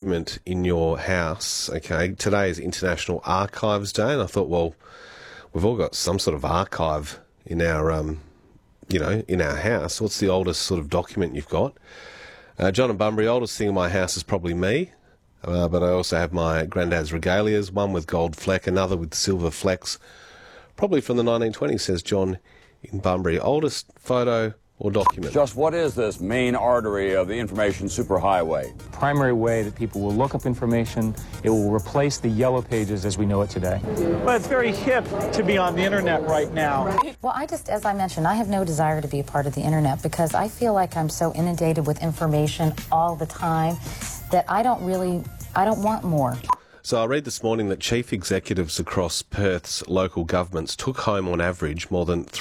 document in your house, okay, today is International Archives Day, and I thought, well, we've all got some sort of archive in our, in our house. What's the oldest sort of document you've got? John and Bunbury, oldest thing in my house is probably me, but I also have my granddad's regalias, one with gold fleck, another with silver flecks, probably from the 1920s, says John in Bunbury. Oldest photo or document? Just what is this main artery of the information superhighway? Primary way that people will look up information. It will replace the yellow pages as we know it today. Well, it's very hip to be on the internet right now. Well, as I mentioned, I have no desire to be a part of the internet because I feel like I'm so inundated with information all the time that I don't want more. So I read this morning that chief executives across Perth's local governments took home on average more than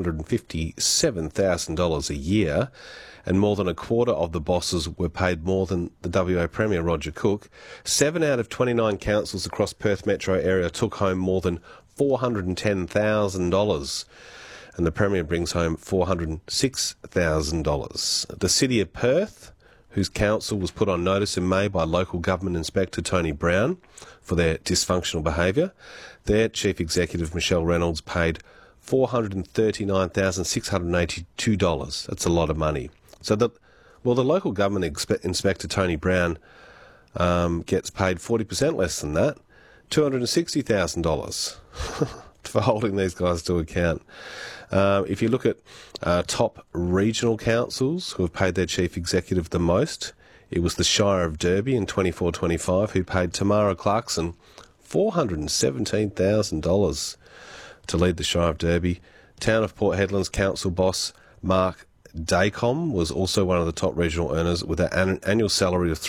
$357,000 a year, and more than a quarter of the bosses were paid more than the WA Premier, Roger Cook. 7 out of 29 councils across Perth metro area took home more than $410,000, and the Premier brings home $406,000. The City of Perth, whose council was put on notice in May by local government inspector Tony Brown for their dysfunctional behaviour, their chief executive Michelle Reynolds paid $439,682. That's a lot of money. So the local government inspector Tony Brown gets paid 40% less than that, $260,000 for holding these guys to account. If you look at top regional councils who have paid their chief executive the most, it was the Shire of Derby in 24-25 who paid Tamara Clarkson $417,000 to lead the Shire of Derby. Town of Port Hedland's council boss Mark Dacom was also one of the top regional earners with an annual salary of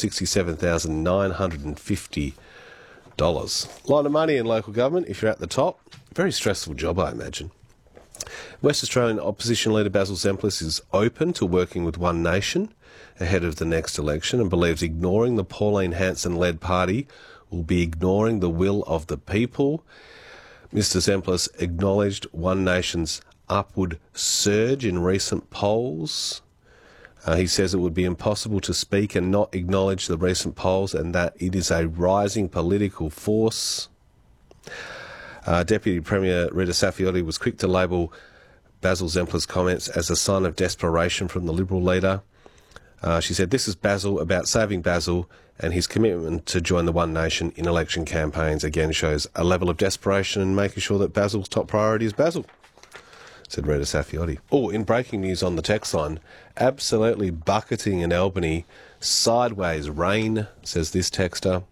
$367,950. A lot of money in local government if you're at the top. Very stressful job, I imagine. West Australian opposition leader Basil Zempilas is open to working with One Nation ahead of the next election and believes ignoring the Pauline Hanson-led party will be ignoring the will of the people. Mr Zempilas acknowledged One Nation's upward surge in recent polls. He says it would be impossible to speak and not acknowledge the recent polls and that it is a rising political force. Deputy Premier Rita Saffioti was quick to label Basil Zempilas' comments as a sign of desperation from the Liberal leader. She said, "This is Basil about saving Basil, and his commitment to join the One Nation in election campaigns again shows a level of desperation and making sure that Basil's top priority is Basil," said Rita Saffioti. Oh, in breaking news on the text line, absolutely bucketing in Albany, sideways rain, says this texter.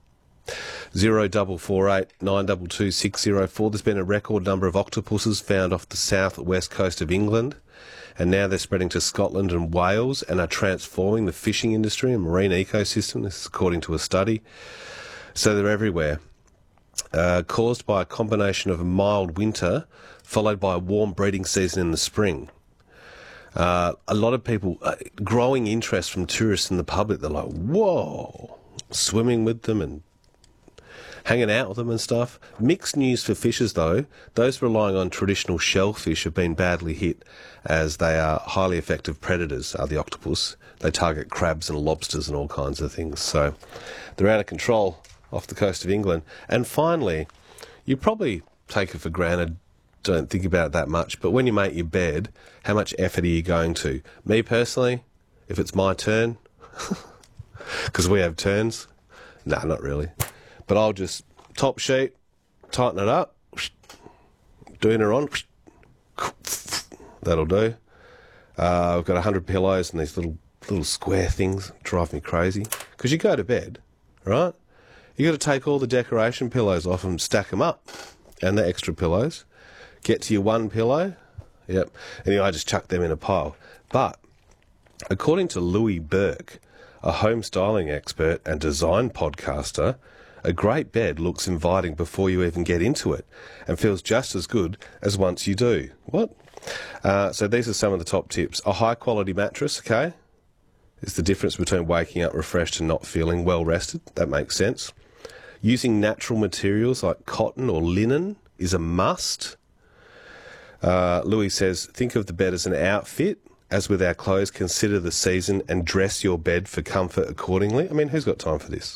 0448 922 604. There's been a record number of octopuses found off the south-west coast of England, and now they're spreading to Scotland and Wales and are transforming the fishing industry and marine ecosystem. This is according to a study. So they're everywhere. Caused by a combination of a mild winter followed by a warm breeding season in the spring. A lot of people, growing interest from tourists and the public, they're like, whoa, swimming with them and hanging out with them and stuff. Mixed news for fishers, though. Those relying on traditional shellfish have been badly hit, as they are highly effective predators, are the octopus. They target crabs and lobsters and all kinds of things. So they're out of control off the coast of England. And finally, you probably take it for granted, don't think about it that much, but when you make your bed, how much effort are you going to? Me personally, if it's my turn, because we have turns, nah, not really. But I'll just top sheet, tighten it up, doing her on, that'll do. I've got 100 pillows and these little square things drive me crazy. Because you go to bed, right? You got to take all the decoration pillows off and stack them up, and the extra pillows. Get to your one pillow, yep. Anyway, I just chuck them in a pile. But according to Louis Burke, a home styling expert and design podcaster, a great bed looks inviting before you even get into it and feels just as good as once you do. What? So these are some of the top tips. A high-quality mattress, okay, is the difference between waking up refreshed and not feeling well-rested. That makes sense. Using natural materials like cotton or linen is a must. Louis says, think of the bed as an outfit. As with our clothes, consider the season and dress your bed for comfort accordingly. I mean, who's got time for this?